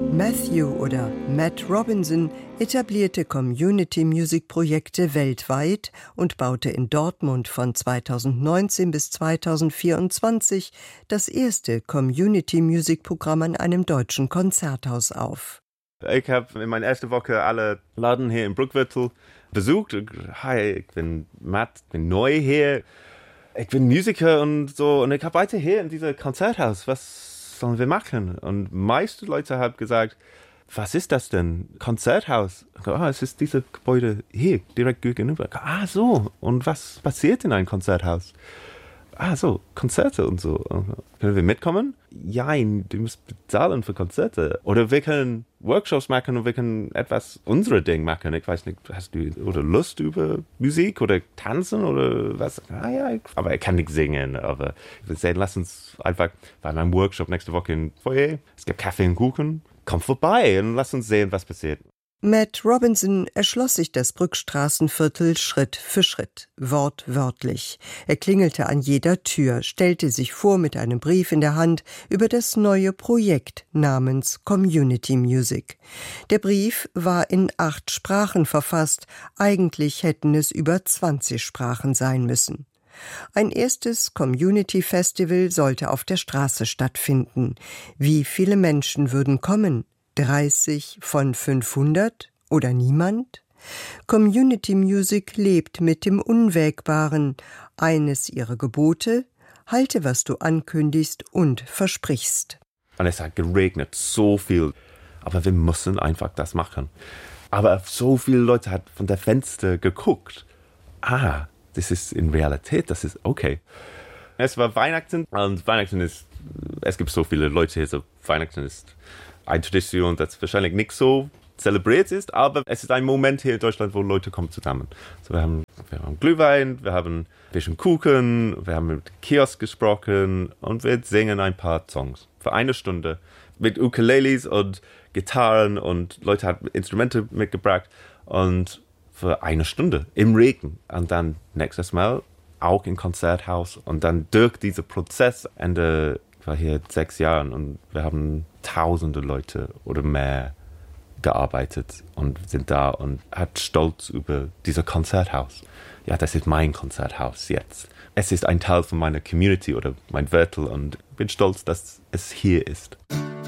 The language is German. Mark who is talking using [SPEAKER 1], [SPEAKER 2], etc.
[SPEAKER 1] Matthew oder Matt Robinson etablierte Community-Music-Projekte weltweit und baute in Dortmund von 2019 bis 2024 das erste Community-Music-Programm an einem deutschen Konzerthaus auf.
[SPEAKER 2] Ich habe in meiner ersten Woche alle Laden hier in Bruckviertel besucht. Hi, ich bin Matt, ich bin neu hier. Ich bin Musiker und so. Und ich arbeite hier in diesem Konzerthaus. Was sollen wir machen? Und meiste Leute haben gesagt, was ist das denn? Konzerthaus? Es ist dieses Gebäude hier, direkt gegenüber. So. Und was passiert in einem Konzerthaus? So, Konzerte und so. Können wir mitkommen? Nein, du musst bezahlen für Konzerte. Oder wir können Workshops machen und wir können unsere Ding machen. Ich weiß nicht, hast du oder Lust über Musik oder Tanzen oder was? Aber ich kann nicht singen. Aber ich würde sagen, lass uns einfach bei einem Workshop nächste Woche im Foyer. Es gibt Kaffee und Kuchen. Komm vorbei und lass uns sehen, was passiert.
[SPEAKER 1] Matt Robinson erschloss sich das Brückstraßenviertel Schritt für Schritt, wortwörtlich. Er klingelte an jeder Tür, stellte sich vor mit einem Brief in der Hand über das neue Projekt namens Community Music. Der Brief war in 8 Sprachen verfasst, eigentlich hätten es über 20 Sprachen sein müssen. Ein erstes Community-Festival sollte auf der Straße stattfinden. Wie viele Menschen würden kommen? 30 von 500 oder niemand? Community Music lebt mit dem Unwägbaren. Eines ihrer Gebote: halte, was du ankündigst und versprichst.
[SPEAKER 2] Und es hat geregnet, so viel. Aber wir müssen einfach das machen. Aber so viele Leute haben von der Fenster geguckt. Das ist in Realität, das ist okay. Es war Weihnachten und Weihnachten ist, es gibt so viele Leute hier, so Weihnachten ist eine Tradition, das wahrscheinlich nicht so zelebriert ist, aber es ist ein Moment hier in Deutschland, wo Leute kommen zusammen. So, wir haben Glühwein, wir haben ein bisschen Kuchen, wir haben mit Kiosk gesprochen und wir singen ein paar Songs für 1 Stunde mit Ukuleles und Gitarren und Leute haben Instrumente mitgebracht und für 1 Stunde im Regen und dann nächstes Mal auch im Konzerthaus und dann durch diesen Prozess ich war hier 6 Jahre und wir haben tausende Leute oder mehr gearbeitet und sind da und hat stolz über dieses Konzerthaus. Ja, das ist mein Konzerthaus jetzt. Es ist ein Teil von meiner Community oder mein Viertel und bin stolz, dass es hier ist.